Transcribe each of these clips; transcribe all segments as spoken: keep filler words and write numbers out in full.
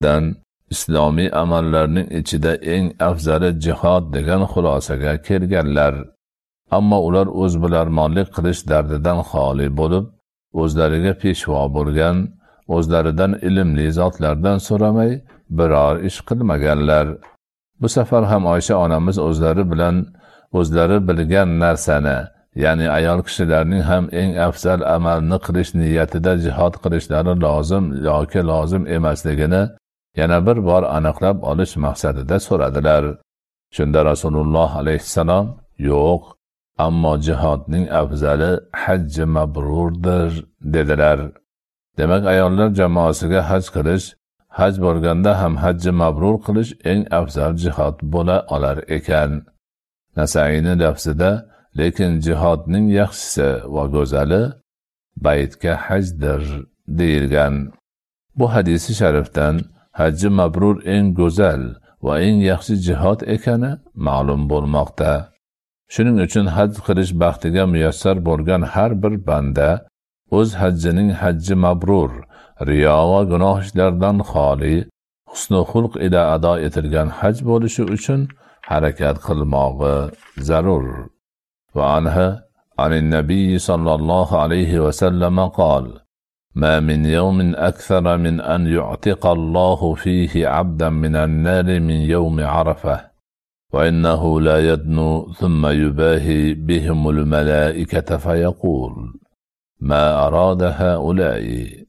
dan islomiy amallarning ichida eng afzali jihod degan xulosaga kelganlar. Ammo ular o'zbilarmonlik qilish dardidan xoli bo'lib, o'zlariga peshvo bo'lgan, o'zlaridan ilmli zotlardan so'ramay biror ish qilmaganlar. Bu safar ham Oysha onamiz o'zlari bilan o'zlari bilgan narsani, ya'ni ayol kishilarning ham eng afzal amalni qilish niyatida jihod qilishlari lozim yoki lozim emasligini yana bir bor aniqlab olish maqsadida so'radilar. Shunda Rasululloh alayhissalom, yo'q, ammo jihodning afzali hajji mabrurdir dedilar. Demak, ayollar jamoasiga haj qilish, haj bo'lganda ham hajji mabrur qilish eng afzal jihod bo'la olar ekan. Nasaining lafzida, lekin jihodning yaxshisi va go'zali baytga hajdir deyilgan. Bu hadisi sharifdan hajji mabrur eng go'zal va eng yaxshi jihod ekani ma'lum bo'lmoqda. Shuning uchun haj qilish baxtiga muyassar bo'lgan har bir banda o'z hajjining hajji mabrur, riyo va gunoh ishlardan xoli, husn va xulq ila ado etilgan haj bo'lishi uchun harakat qilmog'i zarur. Va anha anin nabiy sallallohu alayhi va sallam qol: "Ma min yawmin akthara min an yu'tiqa Allahu fihi 'abdan min an-nar min yawmi Arafah." وإنه لا يدنو ثم يباهي بهم الملائكة فيقول: ما أراد هؤلاء؟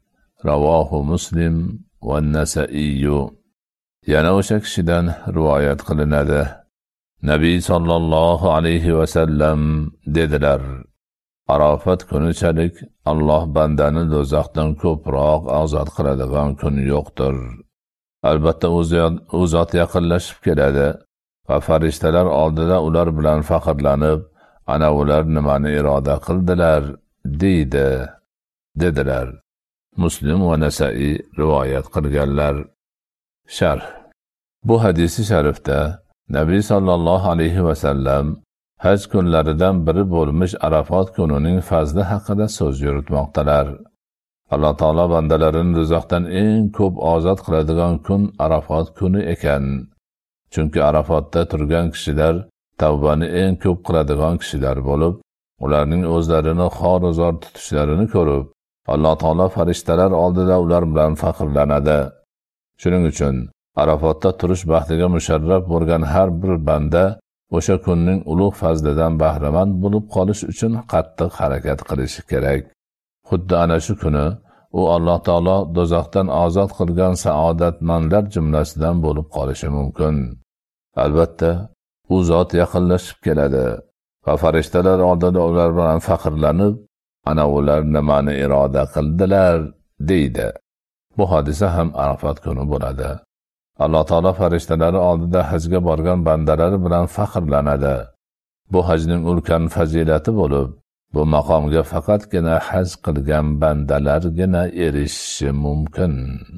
رواه مسلم والنسائي. yana o'sha kishidan rivoyat qilinadi. Nabiy sallallohu alayhi va sallam dedilar: Arafat kunichalik Alloh bandani do'zaxdan ko'proq ozod qiladigan kun yo'qdir. Albatta u zot yaqinlashib keladi va farishtalar oldida ular bilan faxrlanib, ana ular nimani iroda qildilar deydi dedilar. Muslim va Nasai rivoyat qilganlar. Sharh. Bu hadisi sharifda Nabiy sallallohu alayhi va sallam haj kunlaridan biri bo'lmish Arafat kunining fazli haqida so'z yuritmoqdalar. Alloh taolo bandalarini do'zaxdan eng ko'p ozod qiladigan kun Arafat kuni ekan. Chunki Arafatda turgan kishilar tavbani eng ko'p qiladigan kishilar bo'lib, ularning o'zlarini xor-zor tutishlarini ko'rib, Alloh taolo farishtalar oldida ular bilan faxrlanadi. Shuning uchun Arafatda turish baxtiga musharraf bo'lgan har bir banda o'sha kunning ulug' fazlidan bahramand bo'lib qolish uchun qattiq harakat qilishi kerak. Xuddi ana shu kuni u Alloh taolo do'zaxdan ozod qilgan saodatmandlar jumlasidan bo'lib qolishi mumkin. Albatta, u zot yaqinlashib keladi va farishtalar oldida ular bilan faxrlanib, ana ular nimani iroda qildilar deydi. Bu hodisa ham Arafat kuni bo'ladi. Alloh taolo farishtalari oldida hajga borgan bandalari bilan faxrlanadi. Bu hajning ulkan fazilati bo'lib, bu maqomga faqatgina haj qilgan bandalargina erishishi mumkin.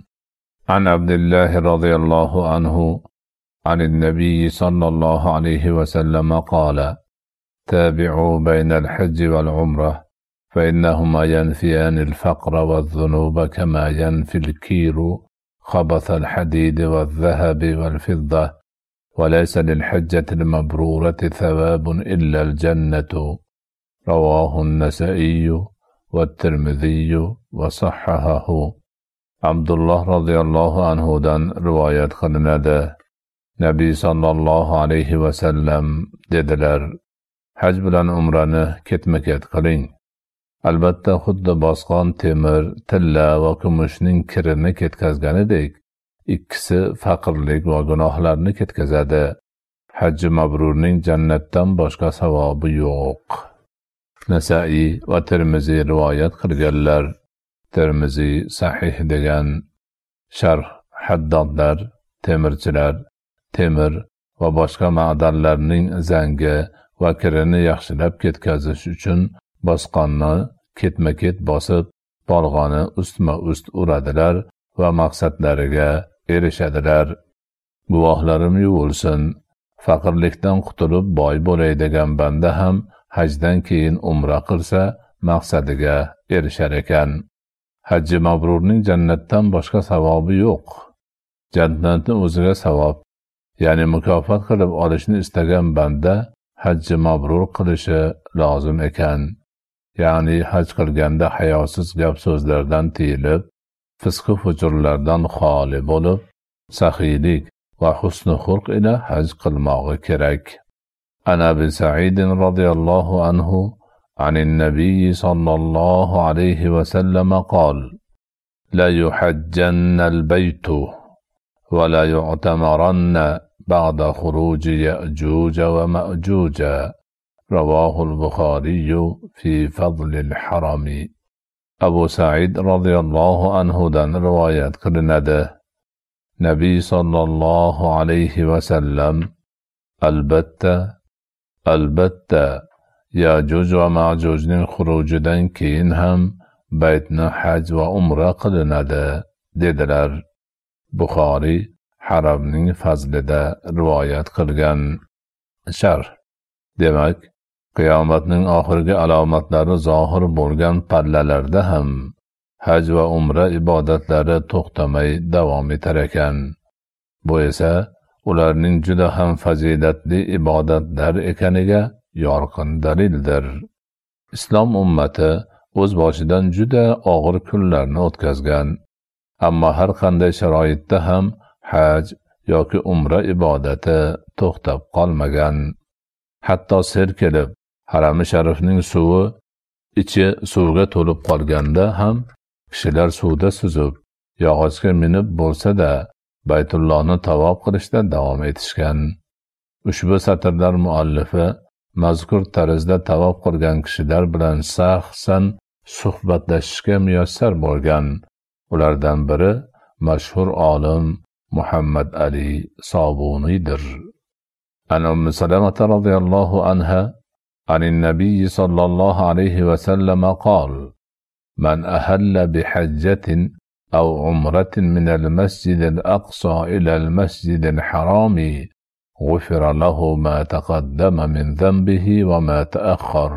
An Abdullah radhiyallohu anhu عن النبي صلى الله عليه وسلم قال: تابعوا بين الحج والعمرة فإنهما ينفيان الفقر والذنوب كما ينفي الكير خبث الحديد والذهب والفضة، وليس للحجة المبرورة ثواب إلا الجنة. رواه النسائي والترمذي وصححه. عبد الله رضي الله عنه دان رواية قلنده. Nabiy sallallohu alayhi va sallam dedilar: Haj bilan umrani ketma-ket qiling. Albatta xuddi bosqon temir, tilla va kumushning kirini ketkazganidek, ikkisi faqirlik va gunohlarni ketkazadi. Hajji mabrurning jannatdan boshqa savobi yo'q. Nasai va Tirmiziy rivoyat qilganlar. Tirmiziy sahih degan. Sharh: haddodlar, temirchilar temir va boshqa ma'danlarning zangi va kirini yaxshilab ketkazish uchun bosqonni ketma-ket bosib, bolg'oni ustma-ust uradilar va maqsadlariga erishadilar. Guvohlarim yuvilsin, faqirlikdan qutulib boy bo'lay degan banda ham hajdan keyin umra qilsa maqsadiga erishar ekan. Hajji mabrurning jannatdan boshqa savobi yo'q. jannatni o'ziga savob, ya'ni mukofot qilib olishni istagan banda hajji mabrur qilishi lozim ekan. Ya'ni haj qilganda hayosiz gap so'zlardan tiyilib, fisq-u fujurlardan xoli bo'lib, saxiylik va husn-u xulq ila haj qilmog'i kerak. An Abi Sa'id radhiyallohu anhu عن النبي صلى الله عليه وسلم قال: لا يحجن البيت ولا يعتمرن بعد خروج يأجوج ومأجوج. رواه البخاري في فضل الحرم. Abu Sa'id radhiyallohu anhudan rivoyat qilinadi. Nabiy sallallohu alayhi va sallam: albatta, albatta Yajuj va Ma'jujning xurujidan keyin ham baytni haj va umra qilinadi dedilar. Buxoriy Haramning fazlida rivoyat qilgan. Sharh: demak, qiyomatning oxirgi alomatlari zohir bo'lgan pallalarda ham haj va umra ibodatlari to'xtamay davom etar ekan. Bu esa ularning juda ham fazilatli ibodatlar ekaniga yorqin dalildir. Islom ummati o'z boshidan juda og'ir kunlarni o'tkazgan, ammo har qanday sharoitda ham haj yoki umra ibodati to'xtab qolmagan. Hatto sel kelib, Harami sharifning suvi ichi suvga to'lib qolganda ham kishilar suvda suzib, yog'ochga minib bo'lsa-da Baytullohni tavof qilishda davom etishgan. Ushbu satrlar muallifi mazkur tarzda tavof qilgan kishilar bilan shaxsan suhbatlashishga muyassar bo'lgan. Ulardan biri mashhur olim Muhammad Ali Sobuniydir. An Ummu Salama radhiyallohu anha عن النبي صلى الله عليه وسلم قال: من أهل بحجة أو عمرة من المسجد الأقصى إلى المسجد الحرام غفر له ما تقدم من ذنبه وما تأخر،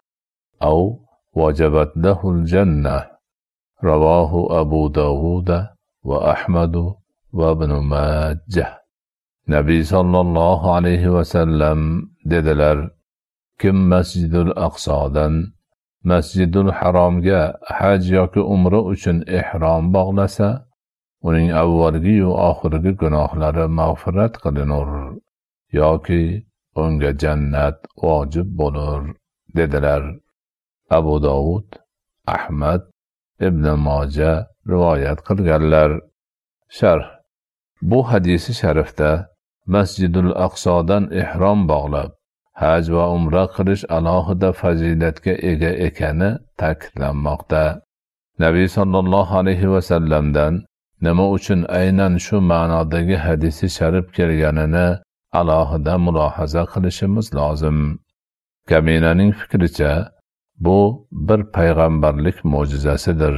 أو وجبت له الجنة. رواه أبو داود وأحمد وابن ماجه. Nabiy sallallohu alayhi va sallam dedilar: kim Masjidul Aqsodan Masjidul Haromga haj yoki umra uchun ihrom bog'lasa, uning avvalgi va oxirgi gunohlari mag'firat qilinur yoki unga jannat vojib bo'lur dedilar. Abu Dovud, Ahmad, Ibn Moja rivoyat qilganlar. Sharh: bu hadisi sharifda Masjidul Aqsodan ihrom bog'lab haj va umra qilish alohida fazilatga ega ekani ta'kidlanmoqda. Nabiy sallallohu alayhi va sallamdan nima uchun aynan shu ma'nodagi hadisi sharif kelganini alohida mulohaza qilishimiz lozim. Kaminaning fikricha, bu bir payg'ambarlik mo'jizasidir.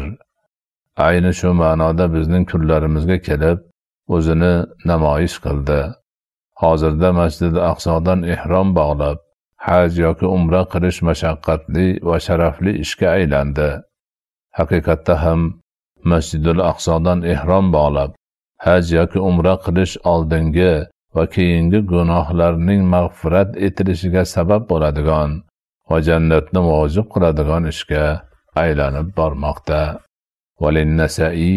Ayni shu ma'noda bizning kunlarimizga kelib, o'zini namoyish qildi. Hozirda Masjid-ul Aqsodan ihrom bog'lab haj yoki umra qilish mashaqqatli va sharafli ishga aylandi. Haqiqatda ham Masjidul Aqsodan ihrom bog'lab haj yoki umra qilish oldingi va keyingi gunohlarning mag'firat etilishiga sabab bo'ladigan va jannatni vojib qiladigan ishga aylanib bormoqda. Valin-Nasa'i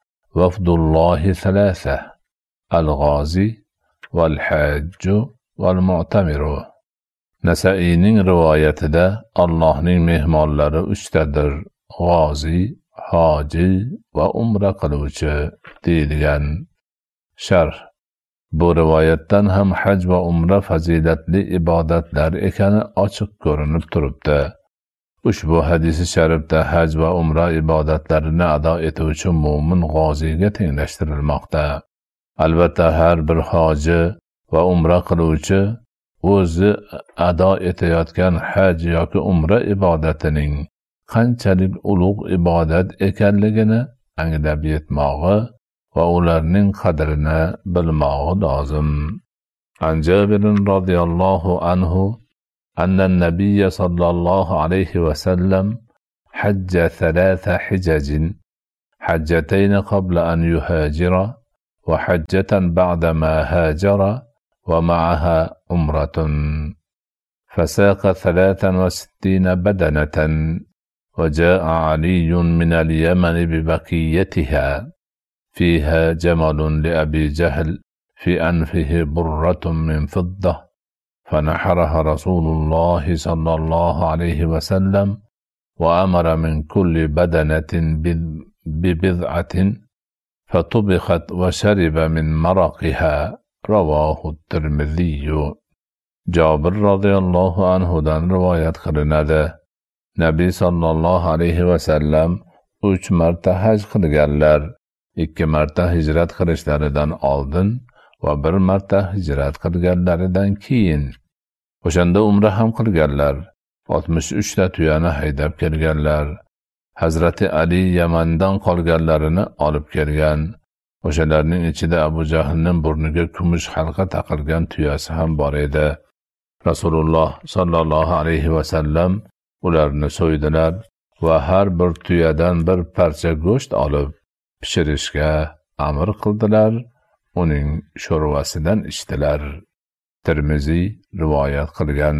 wafdullohi salasa al-G'ozi val-Hajj val-Mu'tamir. Nasaining rivoyatida Allohning mehmonlari uchtadir: g'ozi, hoji va umra qiluvchi deyilgan. Sharh: bu rivoyatdan ham haj va umra fazilatli ibodatlar ekani ochiq ko'rinib turibdi. Ushbu hadisi sharifda haj va umra ibodatlarini ado etuvchi mo'min g'oziga tenglashtirilmoqda. Albatta har bir hoji va umra qiluvchi o'zi ado etayotgan haj yoki umra ibodatining qanchalik ulug' ibodat ekanligini anglab yetmog'i va ularning qadrini bilmog'i lozim. An Jabir radhiyallohu anhu anna an-nabiy sallallohu alayhi va sallam hajja thalatha hijajin hajjatayn qabla an yuhajira وحجة بعدما هاجر ومعها عمرة، فساق ثلاثا وستين بدنة، وجاء علي من اليمن ببقيتها، فيها جمل لأبي جهل في أنفه برة من فضة، فنحرها رسول الله صلى الله عليه وسلم، وأمر من كل بدنة ببضعة، فطبخت وشرب من مرقها. رواه الترمذي. Jabir radhiyallohu anhudan rivoyat qilinadi. Nabiy sallallohu alayhi va sallam uch marta haj qilganlar. ikki marta hijrat qilishlaridan oldin va bir marta hijrat qilganlaridan keyin. O'shanda umra ham qilganlar. oltmish uch ta tuyani haydab kelganlar. Hazrati Ali Yamandan qolganlarini olib kelgan. O'shalarning ichida Abu Jahlning burniga kumush halqa taqilgan tuyasi ham bor edi. Rasululloh sallallohu alayhi va sallam ularni so'ydilar va har bir tuyadan bir parcha go'sht olib pishirishga amr qildilar. Uning sho'rvasidan ichdilar. Tirmiziy rivoyat qilgan.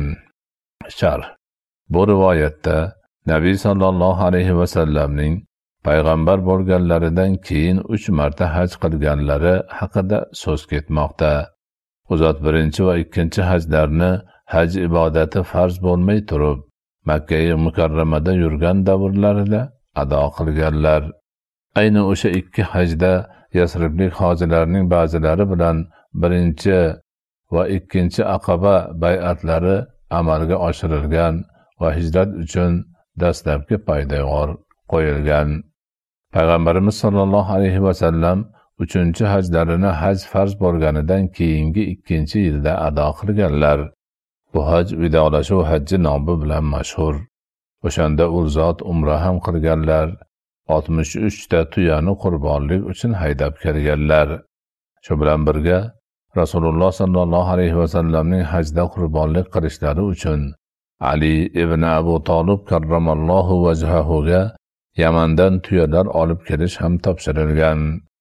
Sharh. Bu rivoyatda Nabiy sallallohu alayhi va sallamning payg'ambar bo'lganlaridan keyin uch marta haj qilganlari haqida so'z ketmoqda. U zot birinchi va ikkinchi hajlarni haj ibodati farz bo'lmay turib Makka-i Mukarramada yurgan davrlarida ado qilganlar. Ayni o'sha ikki hajda Yasriblik hojilarning ba'zilari bilan birinchi va ikkinchi Aqaba bay'atlari amalga oshirilgan va hijrat uchun dastlabki poydevor qo'yilgan. Payg'ambarimiz sollallohu alayhi va sallam uchinchi hajlarini haj farz bo'lganidan keyingi ikkinchi yilda ado qilganlar. Bu haj vidolashuv hajji nomi bilan mashhur. O'shanda u zot umra ham qilganlar. oltmish uch ta tuyani qurbonlik uchun haydab kelganlar. Shu bilan birga Rasululloh sallallohu alayhi va sallamning hajda qurbonlik qilishlari uchun Ali ibn Abu Talib karramallohu vajhahuga Yamandan tuyalar olib kelish ham topshirilgan.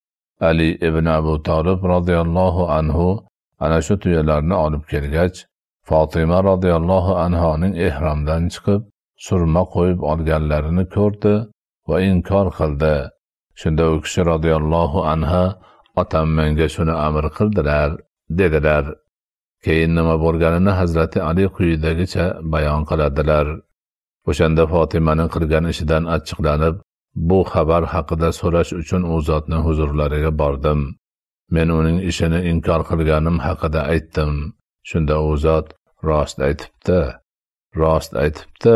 Ali ibn Abu Talib radhiyallohu anhu ana shu tuyalarni olib kelgach, Fatima radhiyallohu anhoning ehromdan chiqib, surma qo'yib olganlarini ko'rdi va inkor qildi. Shunda u kishi radhiyallohu anha, "Otam menga shuni amr qildilar", dedilar. Keyin nima bo'lganini Hazrati Ali quyidagicha bayon qiladilar. O'shanda Fotimaning qilgan ishidan achchiqlanib, bu xabar haqida so'rash uchun u zotning huzurlariga bordim. Men uning ishini inkor qilganim haqida aytdim. Shunda u zot, "Rost aytibdi. Rost aytibdi.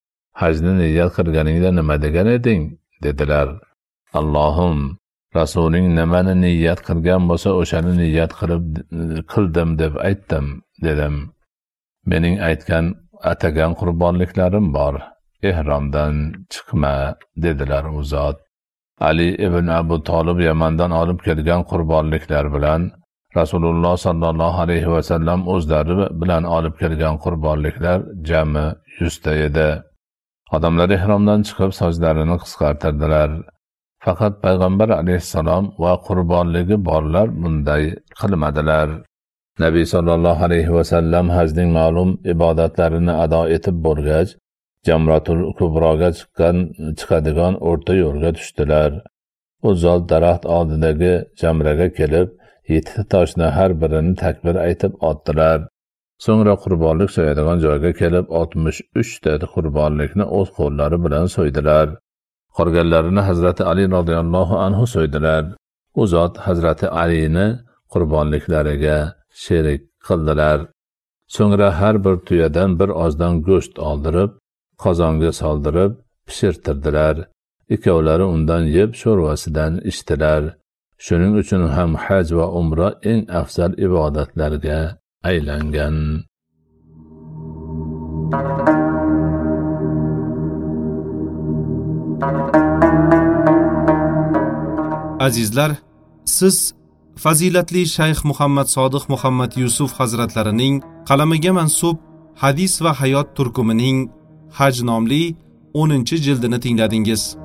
Hajni niyat qilganingda nima degan eding?" dedilar. "Allohim, Rasuling nimani niyat qilgan bo'lsa, o'shani niyat qilib qildim deb aytdim", dedim. "Mening aytgan atagan qurbonliklarim bor. Ehromdan chiqma", dedilar u zot. Ali ibn Abu Talib Yamandan olib kelgan qurbonliklar bilan Rasululloh sallallohu alayhi va sallam o'zlari bilan olib kelgan qurbonliklar jami yuz ta edi. Odamlar ehromdan chiqib sochlarini qisqartirdilar. Faqat payg'ambar alayhissalom va qurbonligi borlar bunday qilmadilar. Nabiy sallallohu alayhi va sallam hajning ma'lum ibodatlarini ado etib bo'lgach, Jamratul Kubroga chiqqan chiqadigan o'rta yo'lga tushdilar. U zot daraxt oldidagi jamraga kelib, yetti toshni har birini takbir aytib otdilar. So'ngra qurbonlik so'yadigan joyga kelib, oltmish uch ta qurbonlikni o'z qo'llari bilan so'ydilar. Qolganlarini Hazrati Ali radhiyallohu anhu so'ydilar. U zot Hazrati Alini qurbonliklariga sherik qildilar. So'ngra har bir tuyadan bir ozdan go'sht oldirib, qozonga soldirib pishirtirdilar. Ikkovlari undan yeb sho'rvasidan ichdilar. Shuning uchun ham haj va umra eng afzal ibodatlarga aylangan. Azizlar, siz fazilatli Shayx Muhammad Sodiq Muhammad Yusuf hazratlarining qalamiga mansub Hadis va hayot turkumining Haj nomli o'ninchi jildini tingladingiz.